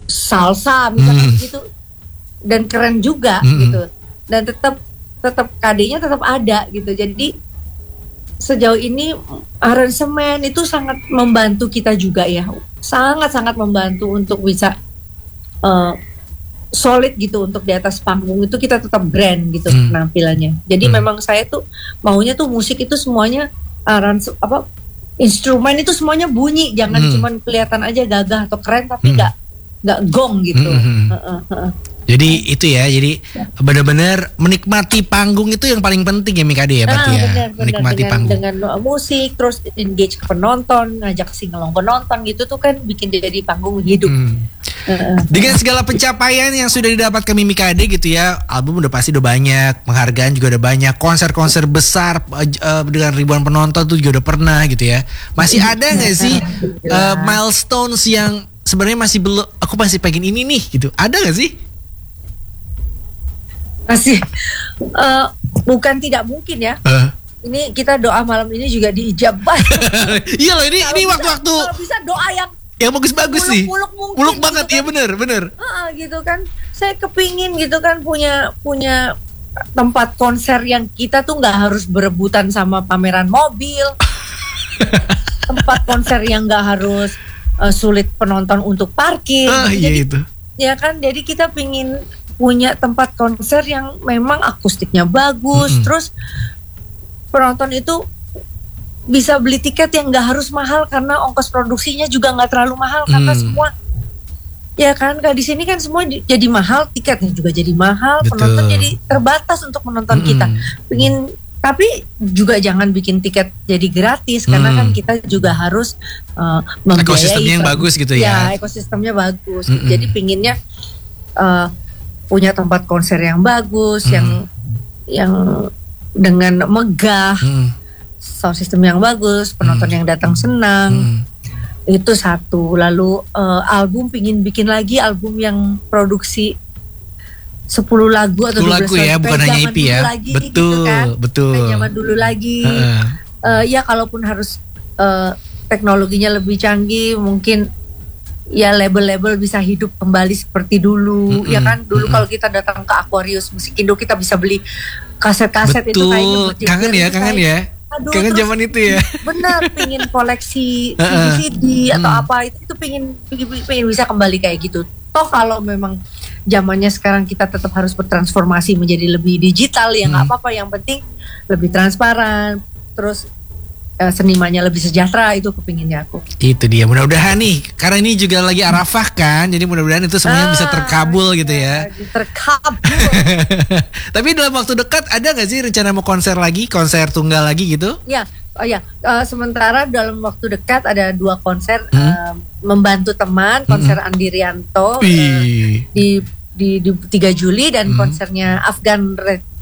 salsa misalkan gitu, dan keren juga gitu, dan tetap KD-nya tetap ada gitu. Jadi sejauh ini aransemen itu sangat membantu kita juga ya, sangat membantu untuk bisa solid gitu untuk di atas panggung itu kita tetap brand gitu penampilannya. Jadi memang saya tuh maunya tuh musik itu semuanya instrumen itu semuanya bunyi, jangan cuman kelihatan aja gagah atau keren tapi nggak gong gitu. Jadi itu ya, jadi benar-benar menikmati panggung itu yang paling penting ya Mikade ya, berarti ya. Bener, menikmati panggung dengan musik, terus engage ke penonton, ngajak singelong penonton gitu tuh kan bikin jadi panggung hidup. Dengan segala pencapaian yang sudah didapatkan Mimikade gitu ya, album udah pasti udah banyak, penghargaan juga udah banyak, konser-konser besar dengan ribuan penonton tuh juga udah pernah gitu ya. Masih ada nggak sih milestones yang sebenarnya masih belum, aku masih pengen ini nih gitu, ada nggak sih? Masih bukan tidak mungkin ya. Ini kita doa malam ini juga diijabah. Iya loh, ini waktu-waktu kalau bisa doa yang bagus-bagus sih. Muluk banget gitu ya, kan. bener. Gitu kan. Saya kepingin gitu kan punya tempat konser yang kita tuh nggak harus berebutan sama pameran mobil. Tempat konser yang nggak harus sulit penonton untuk parkir. Iya itu. Ya kan, jadi kita pingin punya tempat konser yang memang akustiknya bagus, terus penonton itu bisa beli tiket yang nggak harus mahal karena ongkos produksinya juga nggak terlalu mahal karena semua ya kan, di sini kan semua jadi mahal, tiketnya juga jadi mahal. Betul. Penonton jadi terbatas untuk menonton kita. Tapi juga jangan bikin tiket jadi gratis karena kan kita juga harus membiayai ekosistemnya yang bagus gitu ya. Ya, ekosistemnya bagus. Jadi pinginnya punya tempat konser yang bagus, yang dengan megah, sound system yang bagus, penonton yang datang senang. Itu satu. Lalu album pingin bikin lagi album yang produksi 10 lagu atau 12 lagu ya, bukan hanya EP ya. Lagi, betul, gitu kan. betul. Kayak zaman dulu lagi. Ya kalaupun harus teknologinya lebih canggih, mungkin ya label-label bisa hidup kembali seperti dulu. Ya kan, dulu kalau kita datang ke Aquarius Musik Indo kita bisa beli kaset-kaset. Betul. Itu kayaknya kangen ya. Aduh, kangen zaman itu ya. Benar, pingin koleksi CD atau apa itu pingin bisa kembali kayak gitu. Toh kalau memang zamannya sekarang kita tetap harus bertransformasi menjadi lebih digital ya nggak apa-apa, yang penting lebih transparan, terus senimannya lebih sejahtera, itu kepinginnya aku. Itu dia, mudah-mudahan nih, karena ini juga lagi Arafah kan, jadi mudah-mudahan itu semuanya bisa terkabul gitu ya. Terkabul. Tapi dalam waktu dekat ada nggak sih rencana mau konser tunggal lagi gitu? Ya, sementara dalam waktu dekat ada 2 konser membantu teman, konser Andi Rianto di 3 Juli dan konsernya Afgan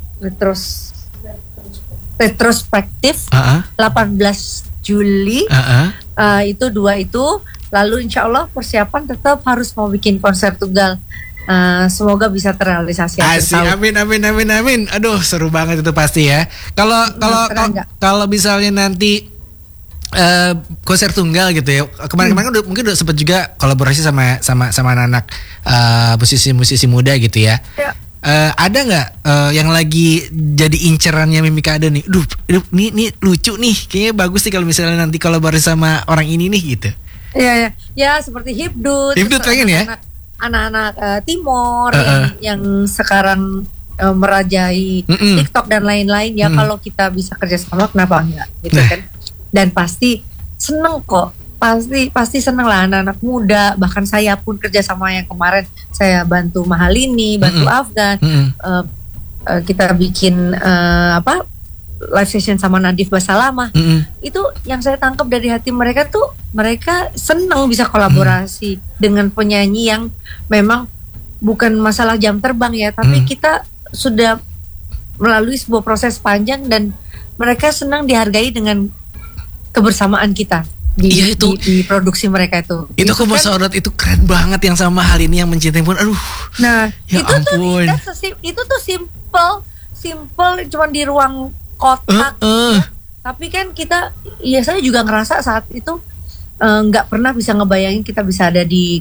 retrospektif 18 Juli. Itu 2 itu. Lalu insya Allah persiapan tetap harus mau bikin konser tunggal. Semoga bisa terrealisasi. Asik, amin. Aduh, seru banget itu pasti ya. Kalau misalnya nanti konser tunggal gitu ya. Kemarin-kemarin mungkin udah sempet juga kolaborasi sama anak-anak musisi muda gitu ya. Ada nggak yang lagi jadi incerannya Mimikade nih? Ini lucu nih, kayaknya bagus nih kalau misalnya nanti kolaborasi sama orang ini nih gitu. Ya seperti Hibdut pengen ya. Anak-anak Timor yang sekarang merajai TikTok dan lain-lain ya. Kalau kita bisa kerjasama kenapa enggak gitu kan? Dan pasti seneng kok. Pasti seneng lah anak-anak muda. Bahkan saya pun kerja sama yang kemarin saya bantu Mahalini, bantu Afgan. Kita bikin live session sama Nadif Basalamah. Itu yang saya tangkap dari hati mereka tuh, mereka seneng bisa kolaborasi dengan penyanyi yang memang bukan masalah jam terbang ya, tapi kita sudah melalui sebuah proses panjang dan mereka senang dihargai dengan kebersamaan kita. Di produksi mereka itu aku mau sorot, itu keren banget yang sama hal ini yang mencintai pun, aduh. Nah ya itu ampun. itu tuh simple cuman di ruang kotak ya. Tapi kan saya juga ngerasa saat itu nggak pernah bisa ngebayangin kita bisa ada di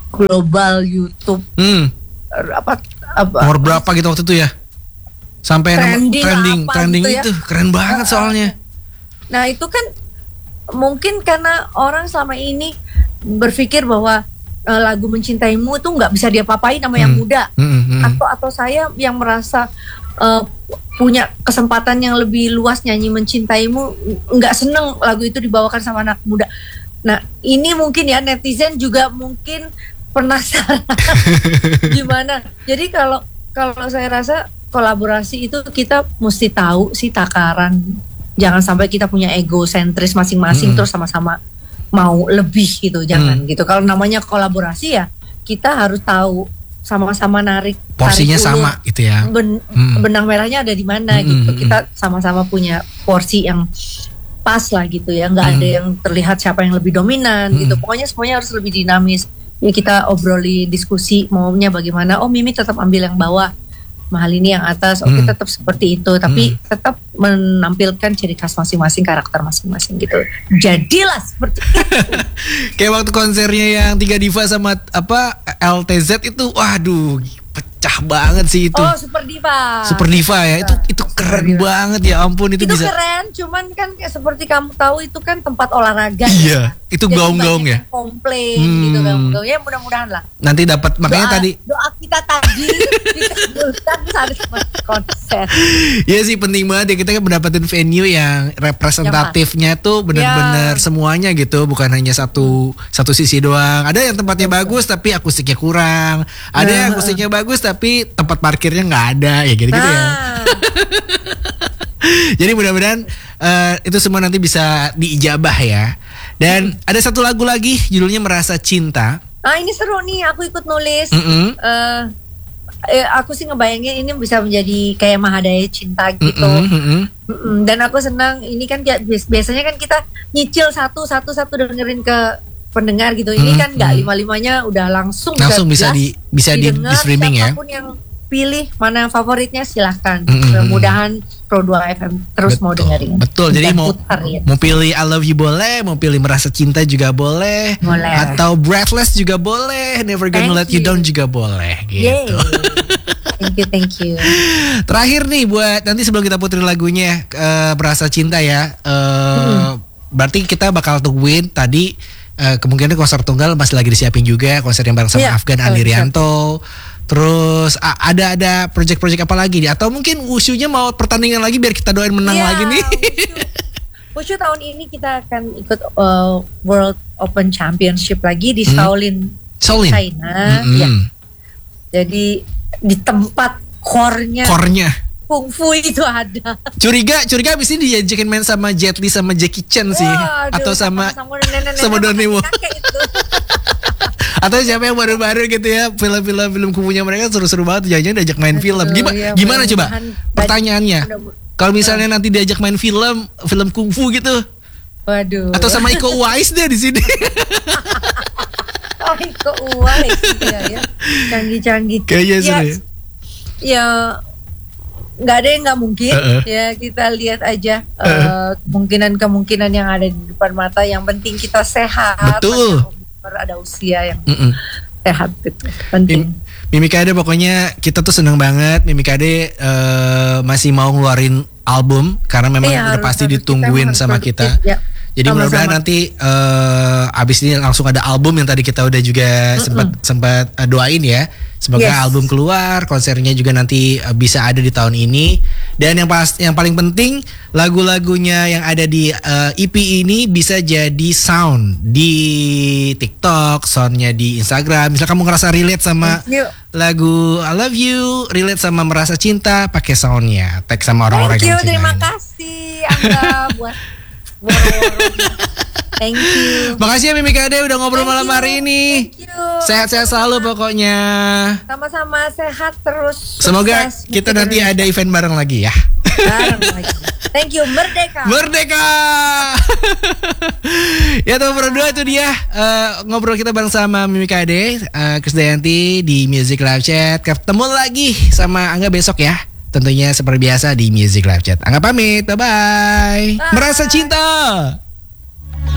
global YouTube. Apa nomor berapa gitu waktu itu ya? Sampai trending gitu ya? Itu keren banget soalnya. Nah itu kan mungkin karena orang selama ini berpikir bahwa lagu Mencintaimu itu nggak bisa diapa-apain sama yang muda, atau saya yang merasa punya kesempatan yang lebih luas nyanyi Mencintaimu, nggak seneng lagu itu dibawakan sama anak muda. Nah ini mungkin ya netizen juga mungkin penasaran gimana. Jadi kalau saya rasa kolaborasi itu kita mesti tahu sih takaran. Jangan sampai kita punya egosentris masing-masing terus sama-sama mau lebih gitu. Jangan gitu. Kalau namanya kolaborasi ya kita harus tahu sama-sama narik porsinya sama gitu ya. Benang merahnya ada di mana gitu. Kita sama-sama punya porsi yang pas lah gitu ya. Nggak ada yang terlihat siapa yang lebih dominan gitu. Pokoknya semuanya harus lebih dinamis. Ya kita obroli, diskusi maunya bagaimana. Oh Mimi tetap ambil yang bawah, Mahalini yang atas. Oke tetap seperti itu, tapi tetap menampilkan ciri khas masing-masing, karakter masing-masing gitu. Jadilah seperti itu. Kayak waktu konsernya yang 3 Diva sama LTZ itu, waduh pecah banget sih itu. Oh Super Diva ya, itu keren banget ya ampun itu bisa. Keren, cuman kan seperti kamu tahu itu kan tempat olahraga. Iya, ya. Itu gaung-gaung ya. Komplain gitu gaung-gaung ya, mudah-mudahan lah. Nanti dapat makanya doa kita tadi dikabulkan harus konser. Iya sih penting banget ya kita kan mendapatkan venue yang representatifnya tuh benar-benar semuanya gitu, bukan hanya satu sisi doang. Ada yang tempatnya bagus tapi akustiknya kurang. Ada yang akustiknya bagus tapi tempat parkirnya nggak ada ya gitu-gitu ya. Jadi mudah-mudahan itu semua nanti bisa diijabah ya. Dan ada satu lagu lagi judulnya Merasa Cinta. Ini seru nih, aku ikut nulis. Aku sih ngebayangin ini bisa menjadi kayak Mahadaya Cinta gitu. Dan aku senang ini kan biasanya kan kita nyicil satu dengerin ke pendengar gitu. Ini kan nggak 5-5-nya udah langsung bisa di streaming ya. Siapapun yang pilih mana favoritnya silahkan. Mudah-mudahan Pro 2 FM terus mau dengerin. Betul. Jadi mau pilih I Love You boleh, mau pilih Merasa Cinta juga boleh. Atau Breathless juga boleh, Never Gonna Let You Down juga boleh gitu. Thank you. Terakhir nih buat nanti sebelum kita puterin lagunya Merasa Cinta ya. Berarti kita bakal tungguin tadi kemungkinan konser tunggal masih lagi disiapin juga, konser yang bareng sama Afgan Andi Rianto. Terus ada project-project apa lagi nih? Atau mungkin Wushunya mau pertandingan lagi biar kita doain menang lagi nih. Wushu tahun ini kita akan ikut World Open Championship lagi di Shaolin, China. Ya. Jadi di tempat core-nya kungfu itu ada. Curiga abis ini diajakin main sama Jet Li sama Jackie Chan sih. Atau sama Donnie Mo. Atau siapa yang baru-baru gitu ya, film kungfunya mereka seru-seru banget. Jangan-jangan diajak main film. Gimana coba pertanyaannya? Kalau misalnya nanti diajak main film kungfu gitu. Waduh. Atau sama Iko Uwais deh di sini. Iko Uwais ya. Canggih-canggih. Kayaknya seru ya. Ya nggak ada yang nggak mungkin. Ya kita lihat aja kemungkinan yang ada di depan mata. Yang penting kita sehat. Betul. Ada usia yang sehat itu penting. Mimi Kade pokoknya kita tuh seneng banget. Mimi Kade masih mau ngeluarin album karena memang udah pasti ditungguin sama kita. Ya. Jadi mudah-mudahan nanti abis ini langsung ada album yang tadi kita udah juga sempat doain ya. Semoga album keluar, konsernya juga nanti bisa ada di tahun ini. Dan yang paling penting lagu-lagunya yang ada di EP ini bisa jadi sound di TikTok, soundnya di Instagram. Misal kamu ngerasa relate sama lagu I Love You, relate sama Merasa Cinta, pakai soundnya, tag sama orang-orang yang cintai. Terima kasih Angga buat Thank you. Makasih ya Mimi Kade udah ngobrol malam hari ini. Sehat-sehat selalu pokoknya. Sama-sama sehat terus. Semoga kita nanti ada event bareng lagi ya. Bareng lagi. Thank you, Merdeka. Ya teman berdua itu dia ngobrol kita bareng sama Mimi Kade, Krisdayanti di Music Live Chat. Ketemu lagi sama Angga besok ya. Tentunya seperti biasa di Music Live Chat. Angga pamit, bye-bye. Merasa Cinta.